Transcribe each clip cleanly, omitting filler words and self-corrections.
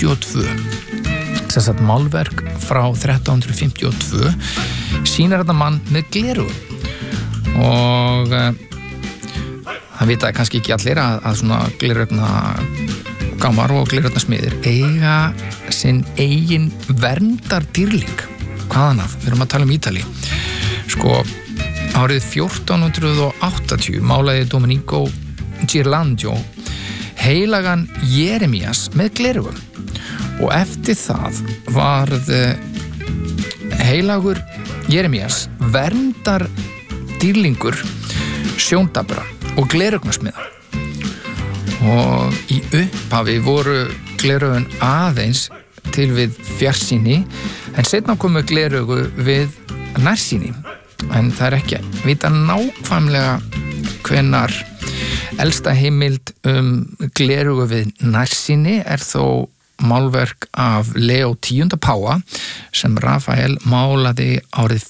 1352 þess að málverk frá 1352 sýnir þetta mann með gleraugu og það vitaði kannski ekki allir að svona glerugna gámar og glerugna smiðir eiga sinn eigin verndardýrling. Hvaðan af? Við erum að tala Ítali. Sko, árið 1480 málaði Domenico Ghirlandaio heilagan Jeremías með gleraugu og eftir það varð heilagur Jeremías verndardýrlingur sjóndabra og glerugnasmiða og í upphafi voru gleraugun aðeins til við fjarsýni en seinna komu gleraugu við nærsýni en það ekki vita nákvæmlega hvenær elsta heimild gleraugu við nærsýni þó málverk af Leo X páfa sem Rafael málaði árið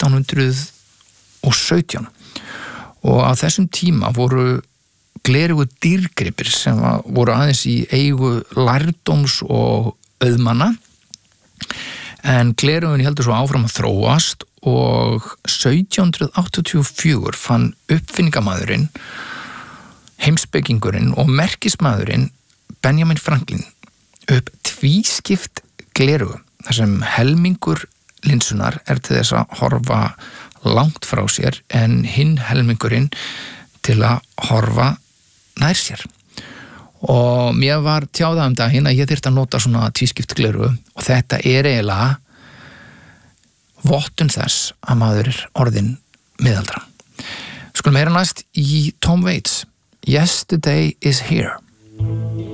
1517 og á þessum tíma voru gleraugu dýrgripir sem voru aðeins í eigu lærdóms og auðmanna en gleraugun heldur svo áfram að þróast og 1784 fann uppfinningamaðurinn, heimspekingurinn og merkismaðurinn Benjamin Franklin upp tvískipt gleraugu þar sem helmingur linsunar til þess að horfa langt frá sér en hinn helmingurinn til að horfa nær sér og mér var tjáðað daginn að ég þyrfti að nota svona tvískipt gleraugu og þetta eiginlega vottun þess að maður orðinn miðaldra. Skulum heyra næst í Tom Waits Yesterday is Here.